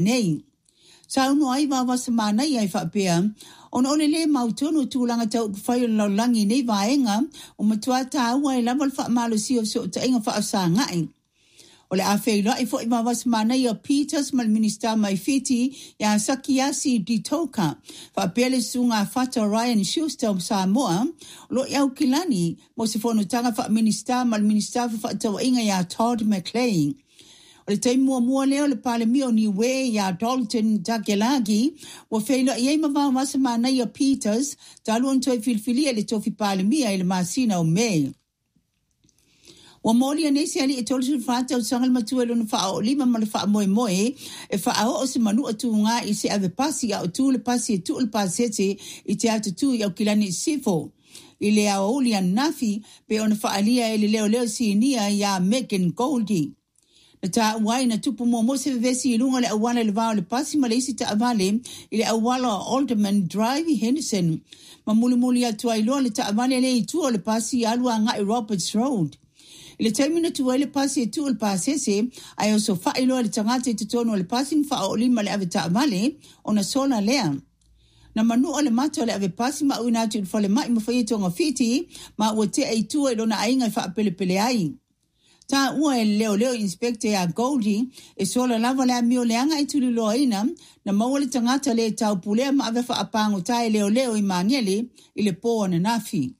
nei. Sa unu ai wa semana ia fa pea. Ona le mautonu tulanga tau whai o langi nei vaenga o matua taua e lava fa malo si o so ta inga fa sa ngai. O le awhaila i fo i mawas mana i a Peters mal minister mai fiti ia Sakiasi Ditoka. Fa pele sunga fata Ryan Schuster Samoa. Lo iau kilani mo se fono tanga fa minister mal minister fa tawa inga ia Todd McLean. O le taimua mua leo le pale mio ni we ia Dalton Dagelagi. Wa whaila i eima mawas mana i a Peters talu on toi filfilia le tofi pale mia i le masina o mei. Wa moli ane se ali e tolu su fata o sangal matua luna faa o lima ma le faa moe moe e faa o se manu atu nga i se ave pasi a o tu le pasi e tu le pasete i te atu tu i au kilani sifo. I le a oli an nafi pe ona faa lia e le leo leo si inia ia Megan Goldie. Na ta wai na tupu mo se vesi i lunga le awala le vao le pasi ma le isi ta avale i le awala Alderman Drive Henderson. Ma muli atu ailoa le ta avale le i tua le pasi alua nga i Roberts Road. I le taimina tua le pasi e tu le pasese, ai o so whaelo le tangata i tutono le pasi mwha o lima le ave ta avale, o na sola lea. Na manu o le mato le ave pasi ma uina atu le mai mawhai tonga fiti, ma ua te ai tua e lona ainga i wha pele ai. Ta ua e leo inspector a Goldie, e sola lava le amio leanga i tuli loa ina, na maua le tangata le tau pulea ma ave wha apango tae leo i mangele, i le poa na nafi.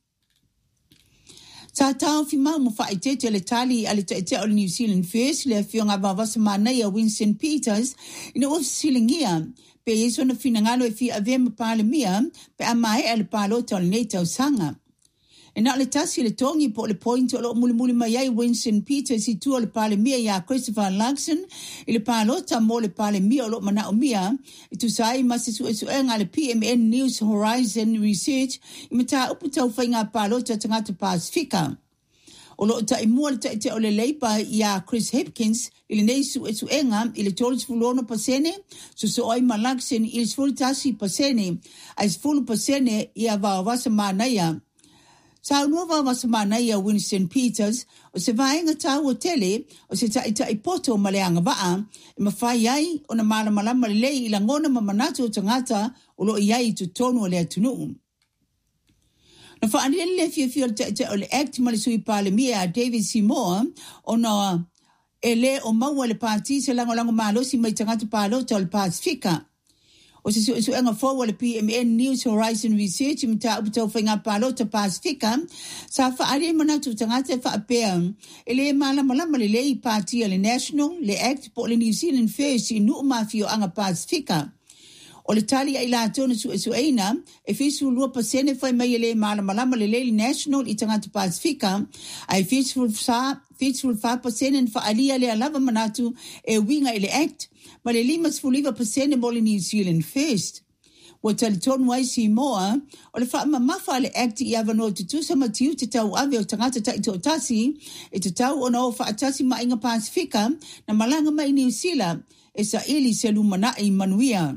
Sa tau fi mau mo whaitete le tali ale te o New Zealand First le fionga vavasa manai a Winston Peters ina ofisilingia pe yeso na finangalo e fi ave mapale mia pe amae ale palo tol netau sanga. E na le tasi le tongi po le point o lo muli mai ai Winston Peters i tua le pale mia ia Christopher Luxon i le palo ta mo le pale mia o lo mana o mia i tu sai masisu enga le PMN News Horizon Research i mata upu tau whainga palo ta tangata Pasifika. O lo ta imua le te o le leipa ia Chris Hipkins i le nei su enga i le tolis fulono pasene so oi ma Luxon i le sfulu tasi pasene ai sfulu pasene ia vawasa manaya. Sa unua wasamana ia Winston Peters o se vaenga tau o tele o se tai poto ma le anga waa e mawhai ai o na malama le lei i la ngona mamanatu o tangata o lo iai tu tonu o le atunu. Na whaanile le fia o le act ma le sui pale mia David Seymour o na ele o maua le pāti se lango malosi mai tangata palo tau le Pasifika. O se su enga forwa le PMN News Horizon Research mta uputau whainga palo ta Pasifika sa whaare manatu tangata whaapea ele malama le lei pātia le National le Act po le New Zealand First i nuu mafio anga Pasifika. O le tali ai la tonu su eina e fisu lua pasene whai mai ele malama le lei National i tangata Pasifika ai fisu 5% whaalia le alava manatu e winga ele Act ma le 5% mo le New Zealand First. Wa tali tonu wai si moa, o le wha mafa le acti i avano tutusa matiu te tau ave o tangata ta ito tasi, e te tau ona o wha atasi ma inga Pasifika, na malanga mai New Zealand, e sa ili se lumana i manuia.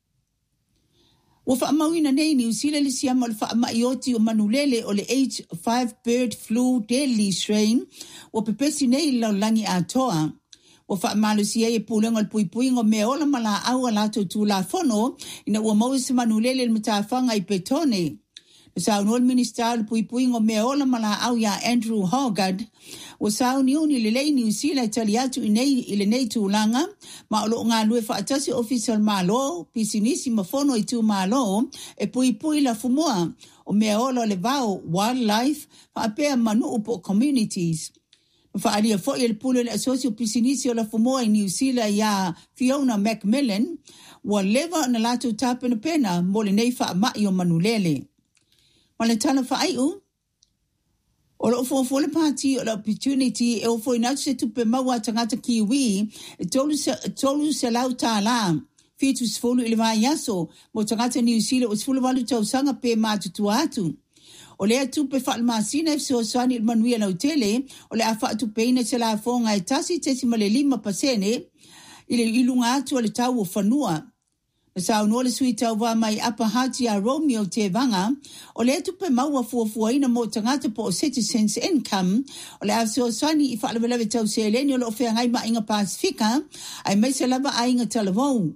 Wa wha mawina nei New Zealand li siama o le wha maioti o manulele o le H5 bird flu deadly strain, wa pepesi nei lau langi atoa. O wha malusia e pūlenga le puipuingo me ola mala aua lato tū la fono ina ua mau se manulele le matawhanga i petone. O saunu o minister le puipuingo me ola mala au ya Andrew Hogarth. O sauni uni le lei New Zealand tali atu i le nei tūlanga ma olo ngā lue whaatasi official malo pisinisi mafono i tū malo e puipui la fumua o me ola le vau wildlife whaapea manu upo communities. Whaaria fo i le pule le asosio pisinisi o la fumoa i New Zealand ia Fiona Macmillan wa leva na lato tapena pena mo le nei wha mai o manulele. Ma le tala wha aiu o la ofo le party o la opportunity e ofo inatu se tupe maua tangata kiwi e tolu se lau tā la fitu sfolu i le vai yaso mo tangata New Zealand o sfolu walu tau sanga pe matutu atu. O le atu pe whaalmasina e so sani il manuia na utele, o le a whaatu peina se la fonga e tasi tesi ma le 5% i le ilunga atu o le tau o whanua. Sa no le sui tau wa mai apa hati a Romeo te vanga, o le tupe maua fuafua ina mo tangata po o citizens income, o le afso sani i whaalawelewe tau se eleni o le ofea ngai ma inga Pasifika, ai mai se lava a inga talavou.